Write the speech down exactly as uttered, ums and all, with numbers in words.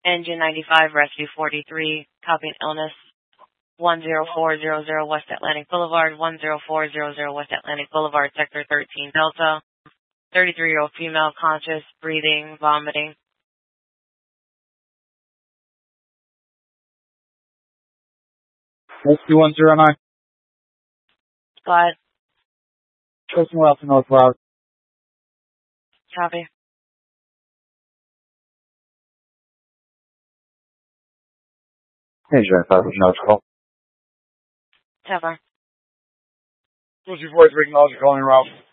Engine ninety-five, Rescue forty-three, copy an illness. one zero four zero zero West Atlantic Boulevard, one zero four zero zero West Atlantic Boulevard, Sector thirteen Delta. thirty-three-year-old female, conscious, breathing, vomiting. Rescue one zero nine. Go ahead. Person well to North Route. Copy. Hey, Jack, I was no call. Tavern. Two two four three, acknowledge your calling route.